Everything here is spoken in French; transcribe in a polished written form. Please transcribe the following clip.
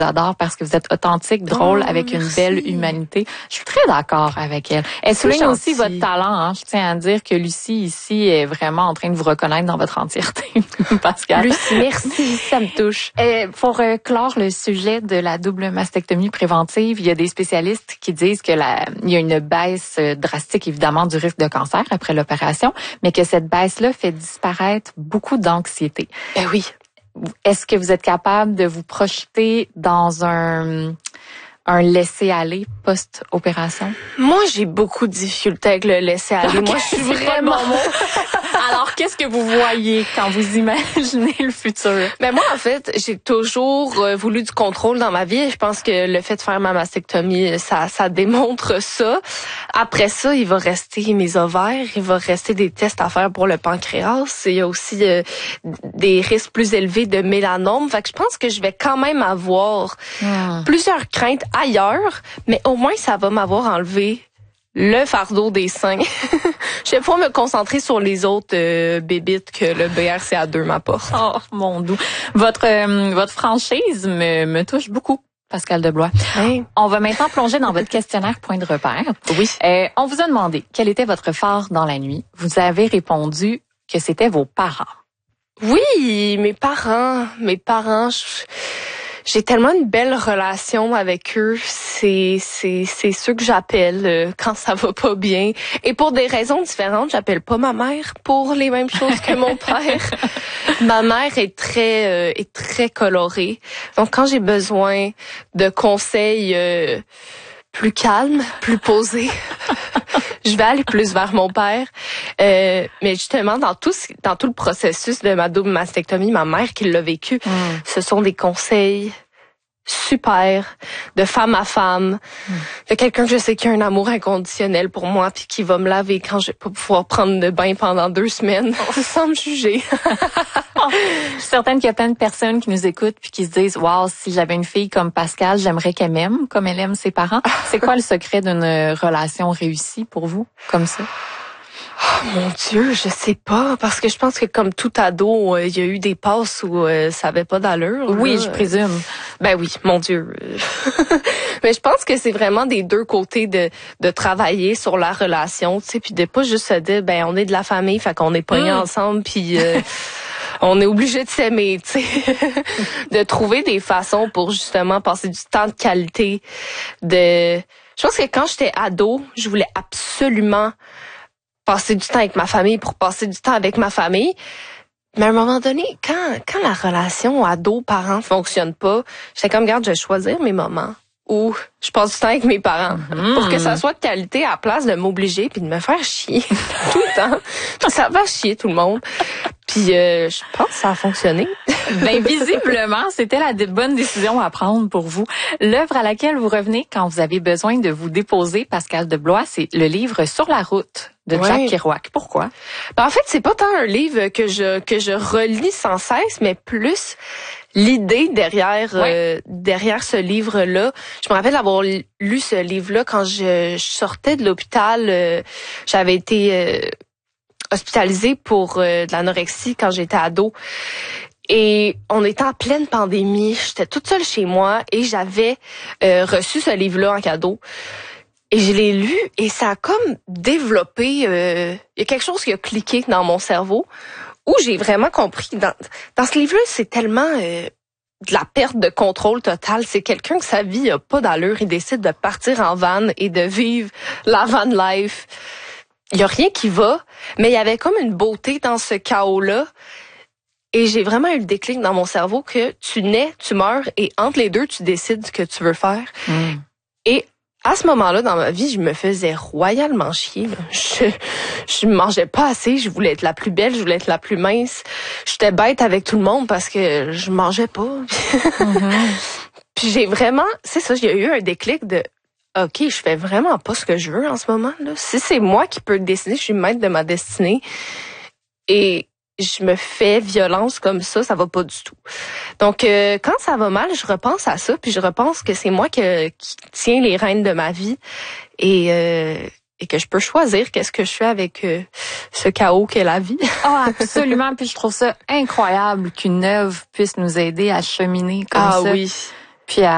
J'adore parce que vous êtes authentique, drôle, avec une belle humanité. Je suis très d'accord avec elle. Elle souligne aussi votre talent. Hein. Je tiens à dire que Lucie, ici, est vraiment en train de vous reconnaître dans votre entièreté, Pascal. Lucie, merci, ça me touche. Pour clore le sujet de la double mastectomie préventive, il y a des spécialistes qui disent que il y a une baisse drastique, évidemment, du risque de cancer après l'opération, mais que cette baisse-là fait disparaître beaucoup d'anxiété. Oui. Est-ce que vous êtes capable de vous projeter dans un laisser-aller post-opération? Moi, j'ai beaucoup de difficultés avec le laisser-aller. Okay. Moi, je suis vraiment... Alors, qu'est-ce que vous voyez quand vous imaginez le futur? Ben moi, en fait, j'ai toujours voulu du contrôle dans ma vie. Je pense que le fait de faire ma mastectomie, ça démontre ça. Après ça, il va rester mes ovaires, il va rester des tests à faire pour le pancréas. Il y a aussi des risques plus élevés de mélanome. Fait que je pense que je vais quand même avoir plusieurs craintes ailleurs, mais au moins, ça va m'avoir enlevé le fardeau des seins. Je vais pas me concentrer sur les autres bébites que le BRCA2 m'apporte. Oh, mon doux. Votre franchise me touche beaucoup, Pascal Deblois. Oui. On va maintenant plonger dans votre questionnaire point de repère. Oui. On vous a demandé quel était votre phare dans la nuit. Vous avez répondu que c'était vos parents. Oui, mes parents. J'ai tellement une belle relation avec eux. C'est ceux que j'appelle quand ça va pas bien. Et pour des raisons différentes, j'appelle pas ma mère pour les mêmes choses que mon père. Ma mère est très colorée. Donc quand j'ai besoin de conseils plus calmes, plus posés, je vais aller plus vers mon père. Mais justement, dans tout le processus de ma double mastectomie, ma mère qui l'a vécu, ce sont des conseils super, de femme à femme, de quelqu'un que je sais qui a un amour inconditionnel pour moi puis qui va me laver quand je vais pas pouvoir prendre de bain pendant 2 semaines sans me juger. Je suis certaine qu'il y a plein de personnes qui nous écoutent puis qui se disent « Wow, si j'avais une fille comme Pascal, j'aimerais qu'elle m'aime comme elle aime ses parents. » C'est quoi le secret d'une relation réussie pour vous, comme ça? Oh, mon Dieu, je sais pas, parce que je pense que comme tout ado, il y a eu des passes où ça avait pas d'allure. Oui, là. je présume. Ben oui, mon Dieu. Mais je pense que c'est vraiment des deux côtés de travailler sur la relation, tu sais, puis de pas juste se dire, ben on est de la famille, fait qu'on est pognés ensemble, puis on est obligé de s'aimer, tu sais. De trouver des façons pour justement passer du temps de qualité. Je pense que quand j'étais ado, je voulais absolument passer du temps avec ma famille pour passer du temps avec ma famille. Mais à un moment donné, quand la relation ado-parent fonctionne pas, j'étais comme, regarde, je vais choisir mes moments où je passe du temps avec mes parents pour que ça soit de qualité à la place de m'obliger puis de me faire chier tout le temps. Puis ça va chier tout le monde. Puis je pense que ça a fonctionné. Ben visiblement, c'était la bonne décision à prendre pour vous. L'œuvre à laquelle vous revenez quand vous avez besoin de vous déposer, Pascal Deblois, c'est le livre Sur la route de Jack Kerouac. Pourquoi? Ben, en fait, c'est pas tant un livre que je relis sans cesse, mais plus l'idée derrière ce livre-là. Je me rappelle avoir lu ce livre-là quand je sortais de l'hôpital. J'avais été hospitalisée pour de l'anorexie quand j'étais ado. Et on était en pleine pandémie. J'étais toute seule chez moi et j'avais reçu ce livre-là en cadeau. Et je l'ai lu et ça a comme développé... il y a quelque chose qui a cliqué dans mon cerveau où j'ai vraiment compris. Dans ce livre-là, c'est tellement de la perte de contrôle totale. C'est quelqu'un que sa vie a pas d'allure. Il décide de partir en van et de vivre la van life. Il y a rien qui va, mais il y avait comme une beauté dans ce chaos-là. Et j'ai vraiment eu le déclic dans mon cerveau que tu nais, tu meurs, et entre les deux, tu décides ce que tu veux faire. Et à ce moment-là, dans ma vie, je me faisais royalement chier. Là. Je mangeais pas assez, je voulais être la plus belle, je voulais être la plus mince. J'étais bête avec tout le monde parce que je mangeais pas. Puis j'ai vraiment, c'est ça, j'ai eu un déclic de OK, je fais vraiment pas ce que je veux en ce moment. Là. Si c'est moi qui peux le décider, je suis maître de ma destinée. Et je me fais violence comme ça va pas du tout. Donc, quand ça va mal, je repense à ça, puis je repense que c'est moi qui tiens les rênes de ma vie et que je peux choisir qu'est-ce que je fais avec ce chaos qu'est la vie. Ah, absolument. Puis je trouve ça incroyable qu'une œuvre puisse nous aider à cheminer comme ça. Ah oui. Puis à